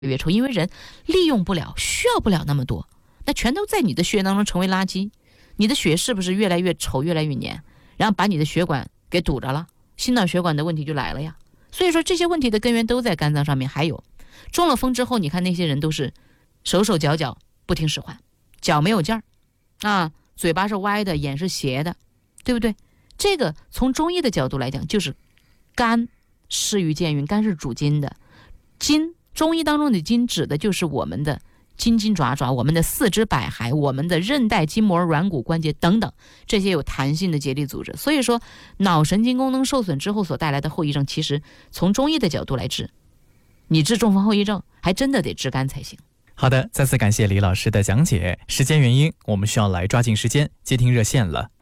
越臭，因为人利用不了，需要不了那么多，那全都在你的血液当中成为垃圾，你的血是不是越来越稠，越来越黏，然后把你的血管给堵着了，心脑血管的问题就来了呀。所以说这些问题的根源都在肝脏上面。还有中了风之后，你看那些人都是手手脚脚不听使唤，脚没有劲儿啊，嘴巴是歪的，眼是斜的，对不对？这个从中医的角度来讲，就是肝湿于健运，肝是主筋的，筋中医当中的筋指的就是我们的筋筋爪爪，我们的四肢百骸，我们的韧带、筋膜、软骨、关节等等，这些有弹性的结缔组织。所以说脑神经功能受损之后所带来的后遗症，其实从中医的角度来治，你治中风后遗症还真的得治肝才行。 好的，再次感谢李老师的讲解。时间原因，我们需要来抓紧时间接听热线了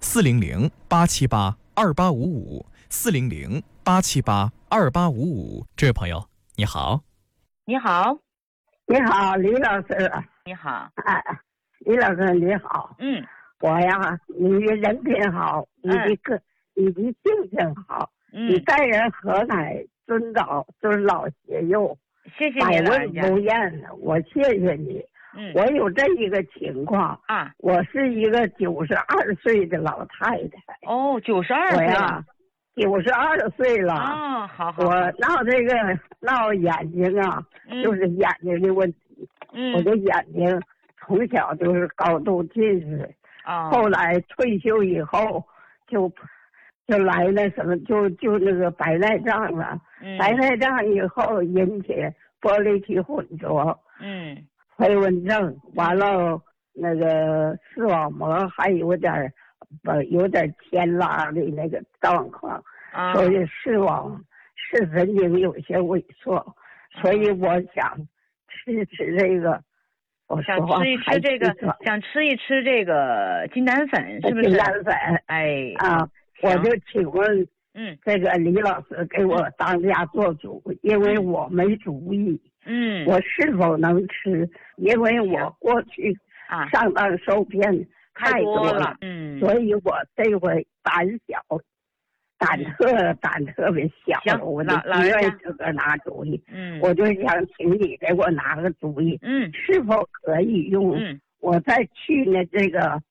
，400-878-2855，400-878-2855。这位朋友你好。 你好。 你好，李老师。 你好。 李老师你好。我呀，你人品好，你的性情好，你待人和蔼尊老，尊老携幼， 谢谢百你问不厌。我谢谢你。我有这一个情况啊， 我是一个92岁的老太太。 哦，92岁。 我呀，92岁了。 哦，好。 我闹眼睛啊，就是眼睛的问题。我的眼睛从小就是高度近视。后来退休以后就来那什么，就那个白内障了。白内障以后引起玻璃体混浊。飞蚊症，完了那个视网膜还有点牵拉的那个状况。所以视神经有些萎缩，所以我想吃这个。我想吃一吃这个金丹粉，是不是？ 金丹粉。我就请问，这个李老师给我当家做主，因为我没主意。我是否能吃？因为我过去上当受骗太多了。所以我这回胆特别小，我就不愿意自个儿拿主意。我就想请你给我拿个主意。是否可以用？我再去呢这个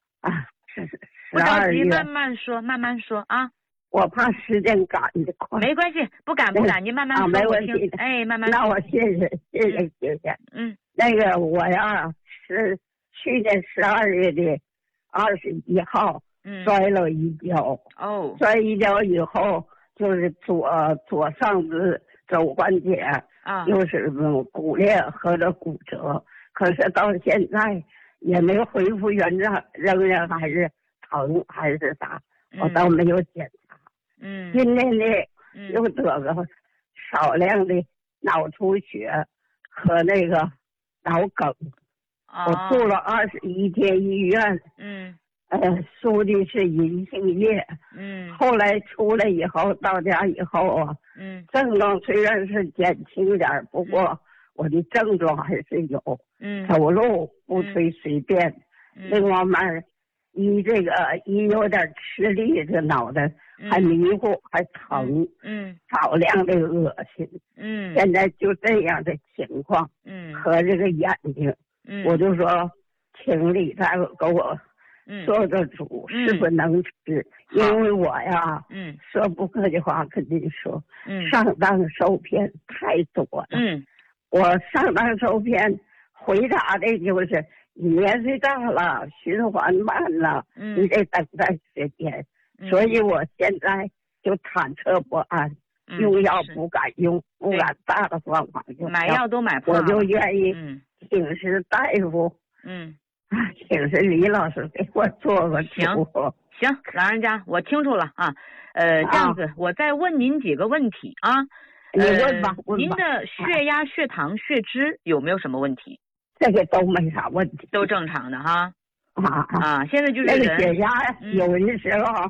12月。 慢慢说啊。 我怕时间赶得快。 没关系，不赶，您慢慢说。 没问题。 慢慢说。 那我谢谢。那个我呀是去年12月的21号。摔了一跤。摔一跤以后就是左上肢肘关节又是骨裂或者骨折，可是到现在也没恢复原状，仍然还是疼还是啥，我倒没有检查。今天呢又得个少量的脑出血和那个脑梗。我住了21天医院。输的是银杏叶。后来出来以后，到家以后啊，症状虽然是减轻点，不过我的症状还是有。走路不随便。另外面一有点吃力，这脑袋还迷糊，还疼。少量的恶心。现在就这样的情况。和这个眼睛。我就说，请李大夫给我做个主，是不是能吃？因为我呀，说不客气话跟您说，上当受骗太多了。我上当受骗回答的就是你年岁大了，循环慢了，你得等待时间。所以我现在就忐忑不安，用药不敢用，不敢大的方法用， 买药都买不上。 我就愿意请示大夫。请示李老师给我做个主。 行，老人家我清楚了啊。这样子，我再问您几个问题啊。 你问吧。 您的血压、血糖、血脂有没有什么问题？ 这个都没啥问题， 都正常的哈。现在就是那个血压有的时候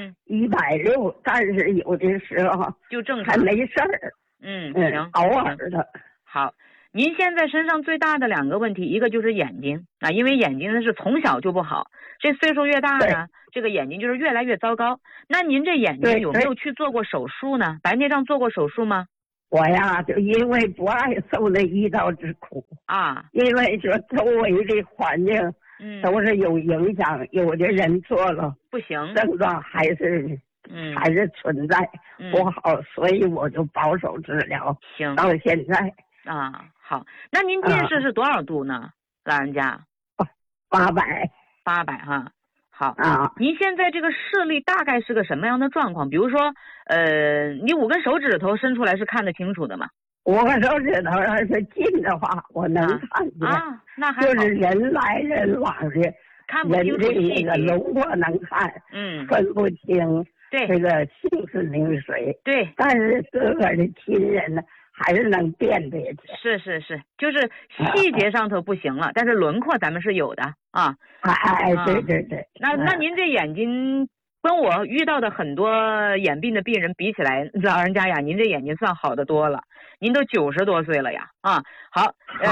160，但是有的时候就正常， 还没事儿。 行， 偶尔的。 好。您现在身上最大的2个问题，一个就是眼睛因为眼睛呢是从小就不好，这岁数越大呢，这个眼睛就是越来越糟糕。那您这眼睛有没有去做过手术呢？白内障做过手术吗？ 我呀，就因为不爱受那一道之苦啊， 因为说周围的环境都是有影响，有的人做了不行， 症状还是存在不好，所以我就保守治疗， 行到现在啊。好，那您近视是多少度呢，老人家 ？800 哈。好啊， 您现在这个视力大概是个什么样的状况？比如说，你5根手指头伸出来是看得清楚的吗 ？5根手指头要是近的话，我能看见啊，那还好， 就是人来人往的， 看不清楚那个轮廓能看，分不清， 对， 这个姓氏名谁， 对， 但是个个的亲人呢，还是能辨别的。 是，就是细节上头不行了，但是轮廓咱们是有的啊。 对。 那您这眼睛跟我遇到的很多眼病的病人比起来，老人家呀，您这眼睛算好得多了。您都90多岁了呀，啊，好，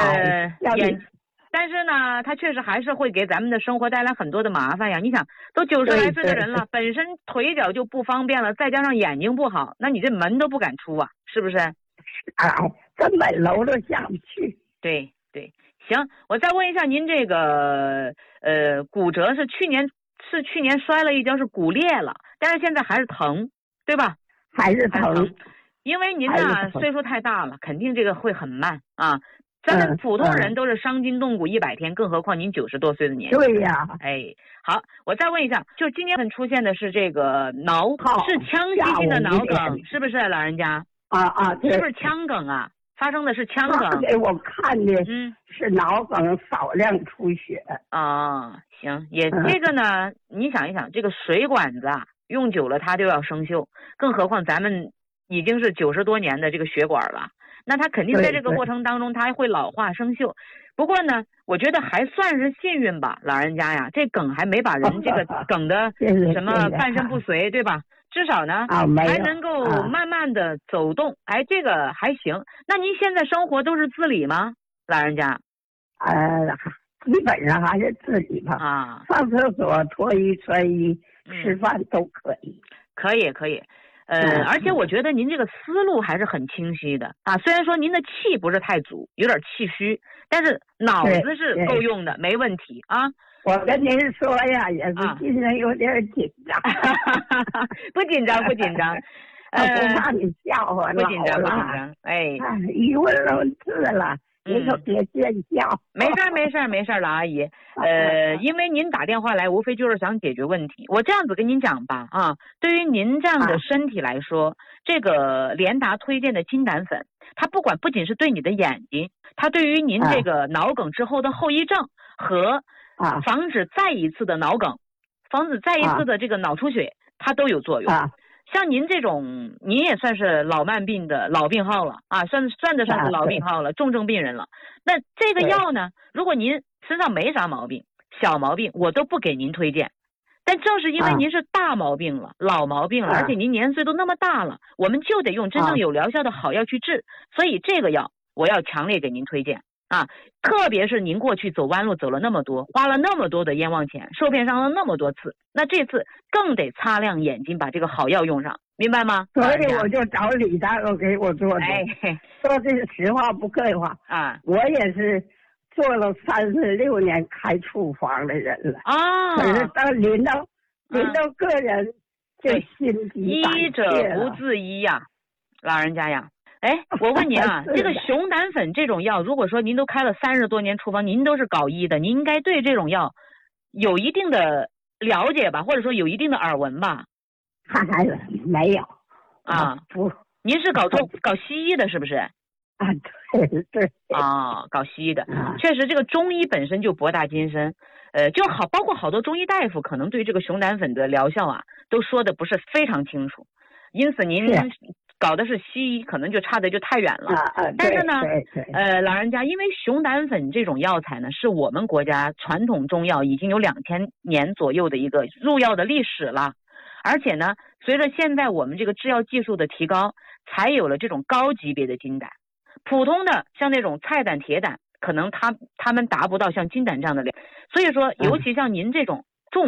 但是呢，它确实还是会给咱们的生活带来很多的麻烦呀。你想，都90来岁的人了，本身腿脚就不方便了，再加上眼睛不好，那你这门都不敢出啊，是不是？ 根本楼都下不去。 对，行，我再问一下，您这个骨折是去年摔了一跤，是骨裂了，但是现在还是疼，对吧？ 还是疼， 因为您呢岁数太大了，肯定这个会很慢啊。咱们普通人都是伤筋动骨100天，更何况您90多岁的年纪。 对呀， 好，我再问一下，就今年出现的是这个是腔隙性的脑梗，是不是老人家？ 对， 是不是腔梗啊？发生的是腔梗。 给我看的是脑梗少量出血。 行，这个呢，你想一想，这个水管子啊，用久了它就要生锈，更何况咱们已经是90多年的这个血管了。那它肯定在这个过程当中，它还会老化生锈。不过呢，我觉得还算是幸运吧，老人家呀，这梗还没把人这个梗的什么半身不遂，对吧？至少呢，还能够慢慢的走动。这个还行。那您现在生活都是自理吗，老人家？ 基本上还是自理吧。上厕所、脱衣、穿衣、吃饭都可以。 可以。而且我觉得您这个思路还是很清晰的啊。虽然说您的气不是太足，有点气虚，但是脑子是够用的，没问题啊。 我跟您说呀，也是今天有点紧张。 不紧张。 不怕你笑话， 不紧张。 语无伦次了。您可别见笑。 没事，老阿姨。因为您打电话来，无非就是想解决问题。我这样子跟您讲吧，对于您这样的身体来说，这个联达推荐的金胆粉，它不仅是对你的眼睛，它对于您这个脑梗之后的后遗症和防止再一次的脑梗，防止再一次的这个脑出血，它都有作用。像您这种，您也算是老慢病的老病号了啊，算得上是老病号了，重症病人了。那这个药呢，如果您身上没啥毛病，小毛病我都不给您推荐。但正是因为您是大毛病了，老毛病了，而且您年岁都那么大了，我们就得用真正有疗效的好药去治。所以这个药我要强烈给您推荐啊！特别是您过去走弯路走了那么多，花了那么多的冤枉钱，受骗上了那么多次，那这次更得擦亮眼睛，把这个好药用上，明白吗？ 所以我就找李大夫给我做的。说这个实话不客气话我也是做了36年开处方的人了可是到临到个人就心急胆怯了。医者不自医呀，老人家呀。我问您啊，这个熊胆粉这种药，如果说您都开了30多年处方，您都是搞医的，您应该对这种药有一定的了解吧，或者说有一定的耳闻吧？ 没有不，您是搞西医的，是不是？ 对搞西医的，确实这个中医本身就博大精深，就好，包括好多中医大夫可能对这个熊胆粉的疗效都说的不是非常清楚，因此您搞的是西医，可能就差的就太远了。但是呢，老人家，因为熊胆粉这种药材呢，是我们国家传统中药已经有2000年左右的一个入药的历史了，而且呢，随着现在我们这个制药技术的提高，才有了这种高级别的金胆。普通的像那种菜胆、铁胆，可能他们达不到像金胆这样的量。所以说，尤其像您这种重病，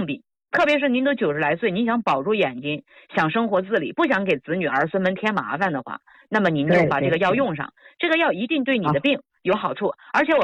特别是您都90来岁，您想保住眼睛，想生活自理，不想给子女儿孙们添麻烦的话，那么您就把这个药用上。这个药一定对你的病有好处，而且我